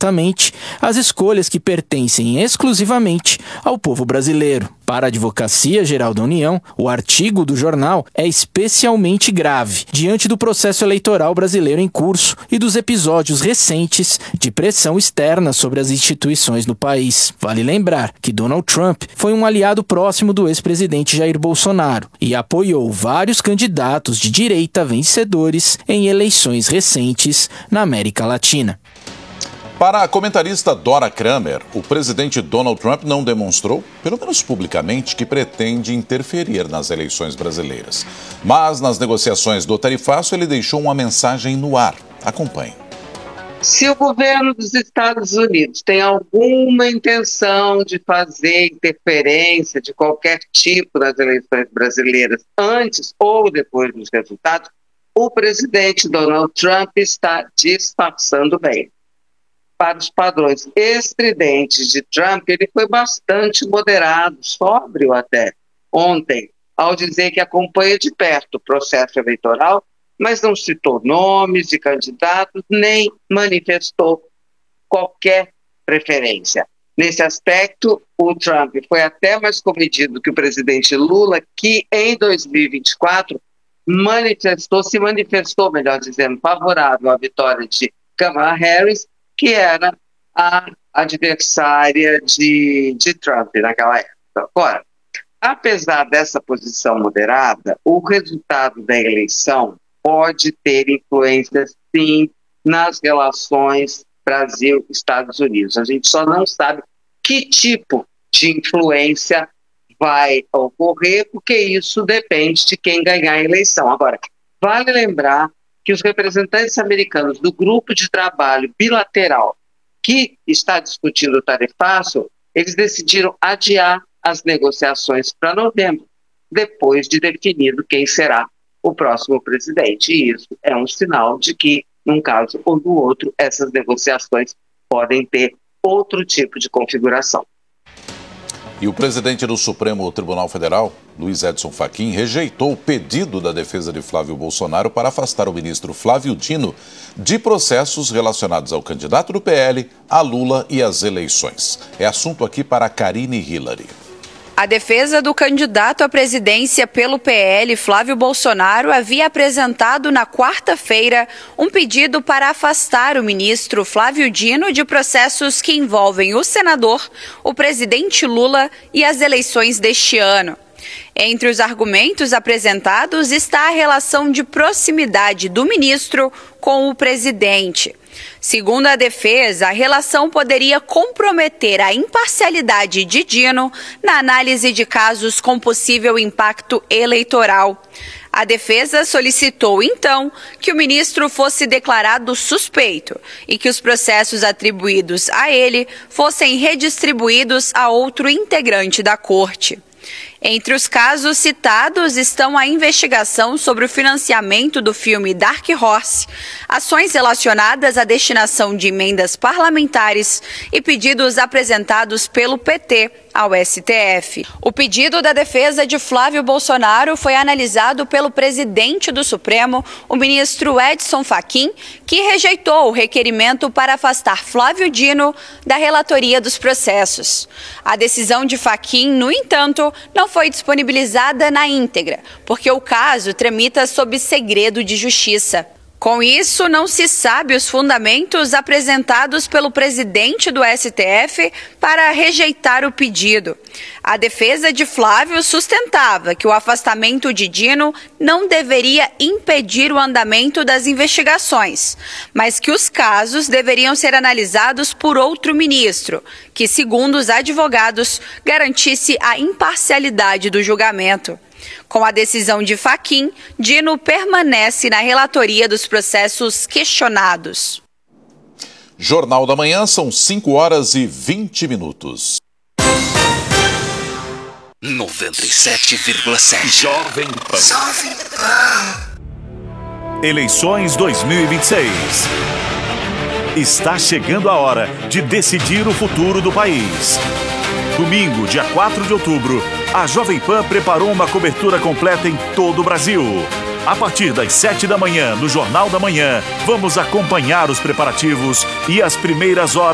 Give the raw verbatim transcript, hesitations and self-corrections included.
absolutamente as escolhas que pertencem exclusivamente ao povo brasileiro. Para a Advocacia Geral da União, o artigo do jornal é especialmente grave diante do processo eleitoral brasileiro em curso e dos episódios recentes de pressão externa sobre as instituições no país. Vale lembrar que Donald Trump foi um aliado próximo do ex-presidente Jair Bolsonaro e apoiou vários candidatos de direita vencedores em eleições recentes na América Latina. Para a comentarista Dora Kramer, o presidente Donald Trump não demonstrou, pelo menos publicamente, que pretende interferir nas eleições brasileiras. Mas nas negociações do tarifaço ele deixou uma mensagem no ar. Acompanhe. Se o governo dos Estados Unidos tem alguma intenção de fazer interferência de qualquer tipo nas eleições brasileiras antes ou depois dos resultados, o presidente Donald Trump está disfarçando bem. Para os padrões estridentes de Trump, ele foi bastante moderado, sóbrio até, ontem, ao dizer que acompanha de perto o processo eleitoral, mas não citou nomes de candidatos, nem manifestou qualquer preferência. Nesse aspecto, o Trump foi até mais comedido que o presidente Lula, que em dois mil e vinte e quatro manifestou, se manifestou, melhor dizendo, favorável à vitória de Kamala Harris, que era a adversária de, de Trump naquela época. Agora, apesar dessa posição moderada, o resultado da eleição pode ter influência, sim, nas relações Brasil-Estados Unidos. A gente só não sabe que tipo de influência vai ocorrer, porque isso depende de quem ganhar a eleição. Agora, vale lembrar que os representantes americanos do grupo de trabalho bilateral que está discutindo o tarifaço, eles decidiram adiar as negociações para novembro, depois de definido quem será o próximo presidente. E isso é um sinal de que, num caso ou no outro, essas negociações podem ter outro tipo de configuração. E o presidente do Supremo Tribunal Federal, Luiz Edson Fachin, rejeitou o pedido da defesa de Flávio Bolsonaro para afastar o ministro Flávio Dino de processos relacionados ao candidato do P L, a Lula e às eleições. É assunto aqui para a Karine Hillary. A defesa do candidato à presidência pelo P L, Flávio Bolsonaro, havia apresentado na quarta-feira um pedido para afastar o ministro Flávio Dino de processos que envolvem o senador, o presidente Lula e as eleições deste ano. Entre os argumentos apresentados está a relação de proximidade do ministro com o presidente. Segundo a defesa, a relação poderia comprometer a imparcialidade de Dino na análise de casos com possível impacto eleitoral. A defesa solicitou, então, que o ministro fosse declarado suspeito e que os processos atribuídos a ele fossem redistribuídos a outro integrante da corte. Entre os casos citados estão a investigação sobre o financiamento do filme Dark Horse, ações relacionadas à destinação de emendas parlamentares e pedidos apresentados pelo P T ao S T F. O pedido da defesa de Flávio Bolsonaro foi analisado pelo presidente do Supremo, o ministro Edson Fachin, que rejeitou o requerimento para afastar Flávio Dino da relatoria dos processos. A decisão de Fachin, no entanto, não foi disponibilizada na íntegra, porque o caso tramita sob segredo de justiça. Com isso, não se sabe os fundamentos apresentados pelo presidente do S T F para rejeitar o pedido. A defesa de Flávio sustentava que o afastamento de Dino não deveria impedir o andamento das investigações, mas que os casos deveriam ser analisados por outro ministro, que, segundo os advogados, garantisse a imparcialidade do julgamento. Com a decisão de Fachin, Dino permanece na relatoria dos processos questionados. Jornal da Manhã, são cinco horas e vinte minutos. noventa e sete vírgula sete Jovem Pan. Jovem Pan. Eleições dois mil e vinte e seis. Está chegando a hora de decidir o futuro do país. Domingo, dia quatro de outubro, a Jovem Pan preparou uma cobertura completa em todo o Brasil. A partir das sete da manhã, no Jornal da Manhã, vamos acompanhar os preparativos e as primeiras horas